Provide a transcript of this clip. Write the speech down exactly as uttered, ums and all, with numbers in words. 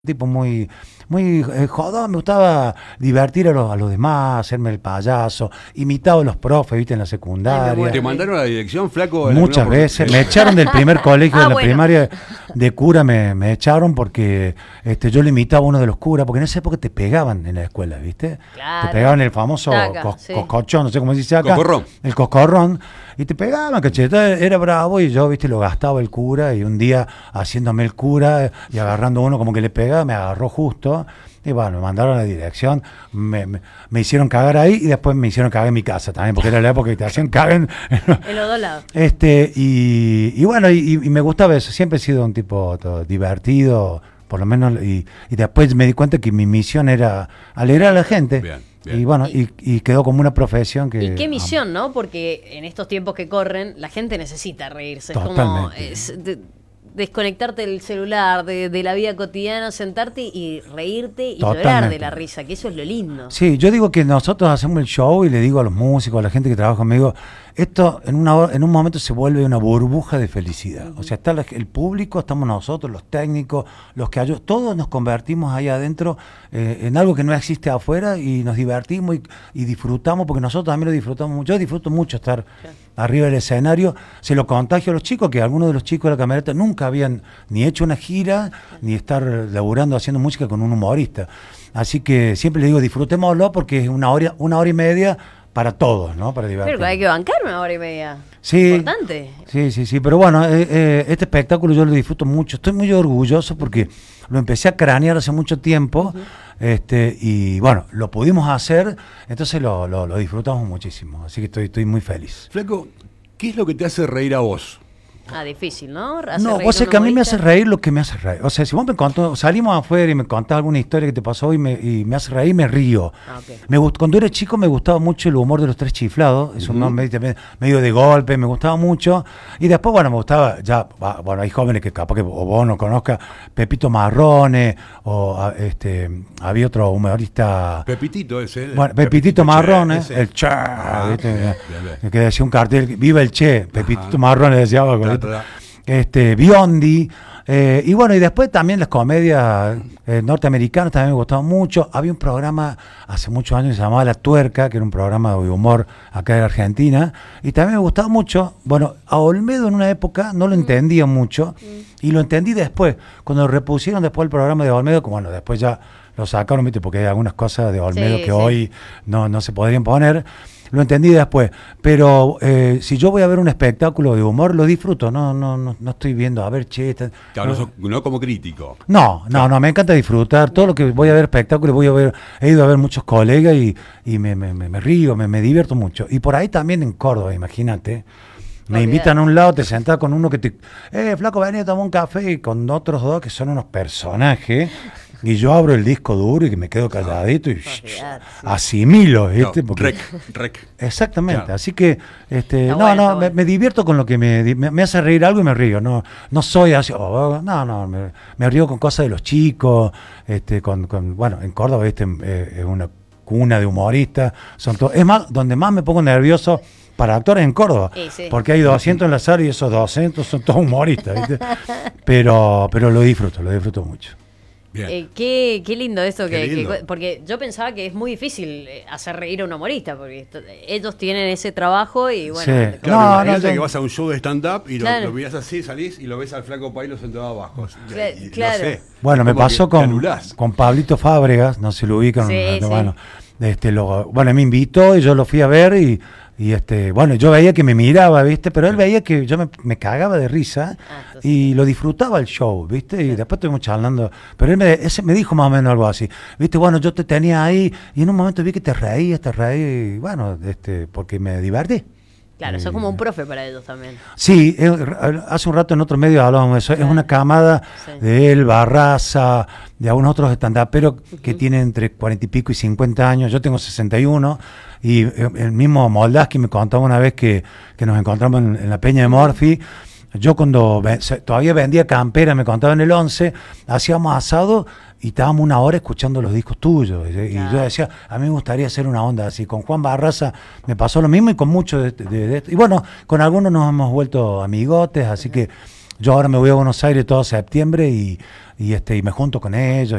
Tipo muy, muy eh, jodón, me gustaba divertir a los, a los demás, hacerme el payaso, imitaba a los profes, viste, en la Ay, me secundaria. muero. ¿Te mandaron a la dirección, flaco? En Muchas alguna veces, oportunidad? me echaron del primer colegio Ah, de la bueno. primaria de cura, me, me echaron porque este, yo le imitaba a uno de los curas, porque en esa época te pegaban en la escuela, viste, Claro. te pegaban el famoso Taca, co- sí. coscorchón, no sé cómo se dice acá, Cocorrón. el coscorrón, y te pegaban, cacheta, era bravo, y yo, viste, lo gastaba el cura, y un día haciéndome el cura y agarrando uno como que le pegaba, me agarró justo. Y bueno, me mandaron a la dirección, me, me, me hicieron cagar ahí y después me hicieron cagar en mi casa también, porque era la época que te hacían cagar en, En los dos lados. este, y, y bueno, y, y me gustaba eso, siempre he sido un tipo todo divertido, por lo menos, y, y después me di cuenta que mi misión era alegrar a la gente. Bien, bien. Y bueno, y, y quedó como una profesión que... Y qué misión, ¿no? Porque en estos tiempos que corren, la gente necesita reírse. Es como Totalmente. es de- desconectarte del celular, de, de la vida cotidiana, sentarte y reírte y llorar de Totalmente. la risa, que eso es lo lindo. Sí, yo digo que nosotros hacemos el show y le digo a los músicos, a la gente que trabaja conmigo, esto en, una, hora- en un momento se vuelve una burbuja de felicidad. O sea, está la- el público, estamos nosotros, los técnicos, los que ayudan, todos nos convertimos ahí adentro eh, en algo que no existe afuera y nos divertimos y, y disfrutamos, porque nosotros también lo disfrutamos mucho. Yo disfruto mucho estar Claro. arriba del escenario, se lo contagio a los chicos, que algunos de los chicos de la camerata nunca habían ni hecho una gira, ni estar laburando haciendo música con un humorista. Así que siempre les digo, disfrutémoslo porque es una hora, una hora y media para todos, ¿no? Para divertirnos. Pero hay que bancarme una hora y media. Sí. Importante. Sí, sí, sí, pero bueno, eh, eh, este espectáculo yo lo disfruto mucho, estoy muy orgulloso porque lo empecé a cranear hace mucho tiempo, este, y bueno, lo pudimos hacer, entonces lo, lo, lo disfrutamos muchísimo, así que estoy, estoy muy feliz. Flaco, ¿qué es lo que te hace reír a vos? Ah, difícil, ¿no? Hacer No, reír vos sabés un que a mí me hace humorista. reír lo que me hace reír. O sea, si vos me contás, salimos afuera y me contás alguna historia que te pasó y me, y me hace reír, me río. Ah, ok. Me gust- cuando era chico me gustaba mucho el humor de los tres chiflados, es un Ujú. nombre medio, medio de golpe, me gustaba mucho. Y después, bueno, me gustaba, ya, va, bueno, hay jóvenes que capaz que o vos no conozcas, Pepito Marrone, o a- este, había otro humorista... Pepitito ese. el Bueno, Pepitito Che, Marrone, ese. el Che, Ah, ¿viste? bien, bien, bien. Que decía un cartel, viva el Che, Pepitito Ajá. Marrone decía algo, Ta, ¿viste? ta, ta. este Biondi, eh, y bueno, y después también las comedias eh, norteamericanas también me gustaban mucho. Había un programa hace muchos años que se llamaba La Tuerca, que era un programa de humor acá en Argentina, y también me gustaba mucho. Bueno, a Olmedo en una época no lo entendía mucho, y lo entendí después, cuando repusieron después el programa de Olmedo, como bueno, después ya lo sacaron, ¿viste? Porque hay algunas cosas de Olmedo Sí, que sí. hoy no, no se podrían poner. Lo entendí después, pero eh, si yo voy a ver un espectáculo de humor, lo disfruto, no no no, no estoy viendo, a ver, che, esta- Claro, no, no, sos- no como crítico. no, no, no, me encanta disfrutar, todo lo que voy a ver espectáculos, voy a ver, he ido a ver muchos colegas y, y me, me, me, me río, me, me divierto mucho. Y por ahí también en Córdoba, imagínate, me Olvidate. invitan a un lado, te sentás con uno que te, eh, flaco, vení a tomar un café, y con otros dos que son unos personajes. Y yo abro el disco duro y que me quedo calladito y shh, Olvidate, sí. asimilo, ¿viste? No, Porque- rec, rec. Exactamente, Claro. así que este, Está no, bueno, no, está me, bueno. me divierto con lo que me, di- me, me hace reír algo y me río, no, no soy así, oh, no, no, me, me río con cosas de los chicos, este, con, con bueno, en Córdoba este, eh, es una cuna de humoristas, son todos, es más, donde más me pongo nervioso para actores en Córdoba, Sí, sí. porque hay doscientos en la sala y esos doscientos son todos humoristas, ¿viste? pero, pero lo disfruto, lo disfruto mucho. Bien. Eh, qué, qué lindo eso, Qué que, que- lindo. porque yo pensaba que es muy difícil eh, hacer reír a un humorista, porque esto- ellos tienen ese trabajo y bueno. Sí. Claro, No, imagínate no, yo- que vas a un show de stand-up y lo, Claro. lo mirás así, salís y lo ves al flaco Pailo sentado abajo. Cla- Y- y claro. No sé, Bueno, es me como pasó que te con, anulás. con Pablito Fábregas, no se lo ubican, Sí, no, sí. bueno, este, lo, bueno, me invitó y yo lo fui a ver y, y este, bueno, yo veía que me miraba, ¿viste? Pero él veía que yo me, me cagaba de risa Ah, entonces- y lo disfrutaba el show, ¿viste? Y después estuvimos charlando, pero él me, ese me dijo más o menos algo así, ¿viste? Bueno, yo te tenía ahí y en un momento vi que te reías, te reías, y bueno, este, porque me divertí. Claro, sos como un profe para ellos también. Sí, eh, hace un rato en otro medio hablábamos de eso. Claro. Es una camada Sí. de él, Barraza, de algunos otros stand-uperos que tienen entre cuarenta y pico y cincuenta años. Yo tengo sesenta y uno. Y eh, el mismo Moldaski me contaba una vez que, que nos encontramos en, en la Peña de Morphy. Yo cuando ve- se- todavía vendía campera, me contaba en el once, hacíamos asado y estábamos una hora escuchando los discos tuyos. Y, y Claro. yo decía, a mí me gustaría hacer una onda así. Con Juan Barraza me pasó lo mismo y con muchos de, de- de- y bueno, con algunos nos hemos vuelto amigotes, así que Yo ahora me voy a Buenos Aires todo septiembre y, y, este, y me junto con ellos.